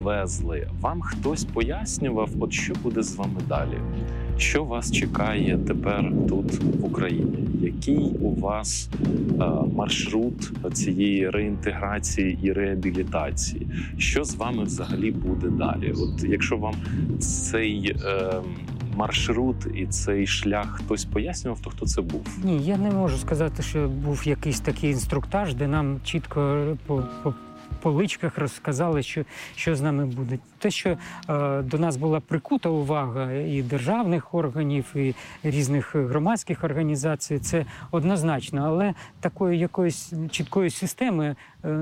везли, вам хтось пояснював, от що буде з вами далі? Що вас чекає тепер тут, в Україні? Який у вас маршрут цієї реінтеграції і реабілітації? Що з вами взагалі буде далі? От якщо вам цей маршрут і цей шлях хтось пояснював, то хто це був? Ні, я не можу сказати, що був якийсь такий інструктаж, де нам чітко по поличках розказали, що з нами буде. Те, що до нас була прикута увага і державних органів, і різних громадських організацій, це однозначно. Але такої якоїсь чіткої системи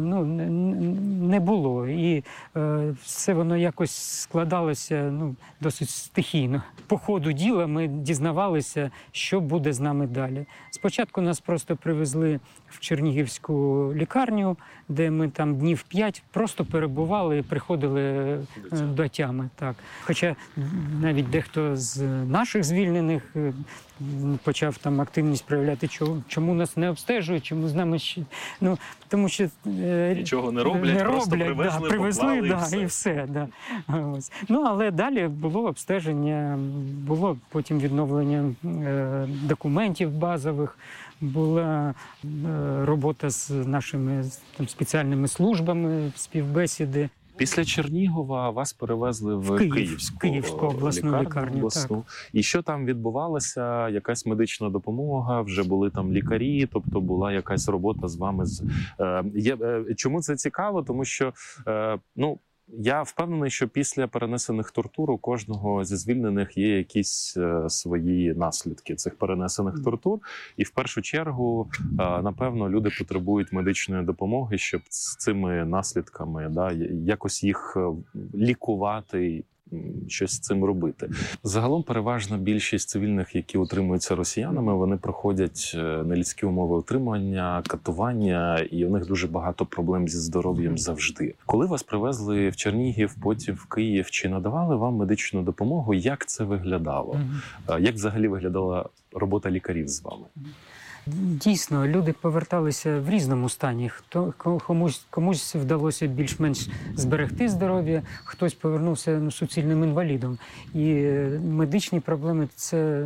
не було. І все воно якось складалося досить стихійно. По ходу діла ми дізнавалися, що буде з нами далі. Спочатку нас просто привезли в Чернігівську лікарню, де ми там днів 5 просто перебували і приходили до тями. Так. Хоча навіть дехто з наших звільнених почав там активність проявляти, чому нас не обстежують, чому з нами ще... тому що нічого не роблять, просто привезли, і все. Да. Ось. Але далі було обстеження, було потім відновлення документів базових, була робота з нашими спеціальними службами, співбесіди. Після Чернігова вас перевезли в Київську обласну лікарню. Так. І що там відбувалося? Якась медична допомога, вже були там лікарі, тобто була якась робота з вами. Чому це цікаво? Тому що, я впевнений, що після перенесених тортур у кожного зі звільнених є якісь свої наслідки цих перенесених тортур. І в першу чергу, напевно, люди потребують медичної допомоги, щоб з цими наслідками якось їх лікувати, щось з цим робити. Загалом переважна більшість цивільних, які утримуються росіянами, вони проходять нелюдські умови утримання, катування, і у них дуже багато проблем зі здоров'ям завжди. Коли вас привезли в Чернігів, потім в Київ, чи надавали вам медичну допомогу? Як це виглядало? Як взагалі виглядала робота лікарів з вами? Дійсно, люди поверталися в різному стані. Комусь вдалося більш-менш зберегти здоров'я, хтось повернувся суцільним інвалідом. І медичні проблеми – це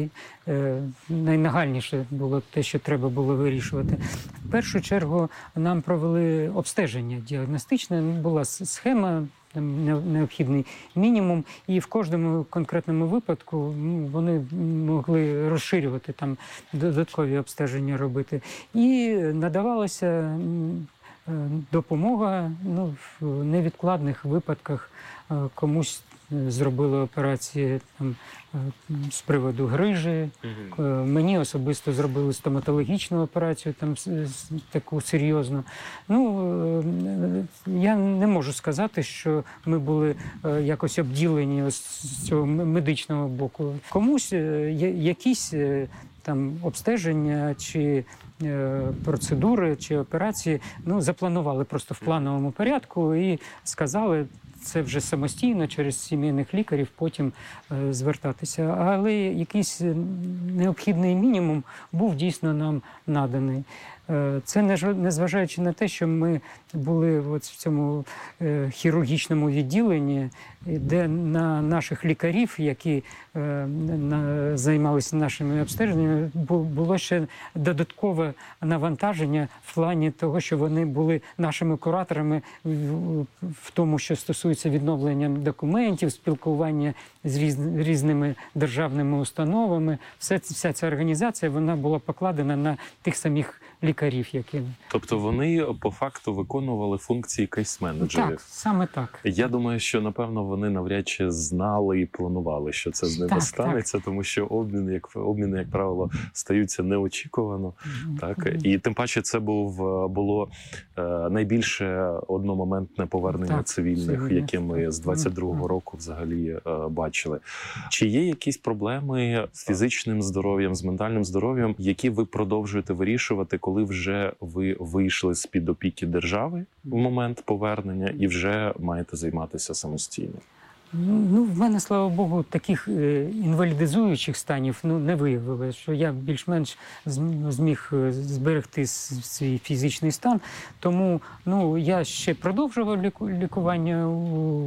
найнагальніше було те, що треба було вирішувати. В першу чергу нам провели обстеження діагностичне, була схема, необхідний мінімум, і в кожному конкретному випадку вони могли розширювати, там додаткові обстеження робити. І надавалася допомога в невідкладних випадках. Комусь зробили операції з приводу грижі. Мені особисто зробили стоматологічну операцію, таку серйозну. Я не можу сказати, що ми були якось обділені з цього медичного боку. Комусь якісь обстеження чи процедури, чи операції запланували просто в плановому порядку і сказали, це вже самостійно через сімейних лікарів потім звертатися. Але якийсь необхідний мінімум був дійсно нам наданий. Це незважаючи на те, що ми були в цьому хірургічному відділенні, де на наших лікарів, які займалися нашими обстеженнями, було ще додаткове навантаження в плані того, що вони були нашими кураторами в тому, що стосується відновлення документів, спілкування з різними державними установами. Вся ця організація, вона була покладена на тих самих лікарів, які... Тобто вони по факту виконували функції кейс-менеджерів? Так, саме так. Я думаю, що, напевно, вони навряд чи знали і планували, що це з ними станеться, тому що обміни, як правило, стаються неочікувано. Так? І тим паче це було найбільше одномоментне повернення цивільних, яке ми з 22-го року взагалі бачили. Чи є якісь проблеми з фізичним здоров'ям, з ментальним здоров'ям, які ви продовжуєте вирішувати, коли вже ви вийшли з-під опіки держави в момент повернення і вже маєте займатися самостійно? В мене, слава Богу, таких інвалідизуючих станів не виявилося, що я більш-менш зміг зберегти свій фізичний стан. Тому я ще продовжував лікування у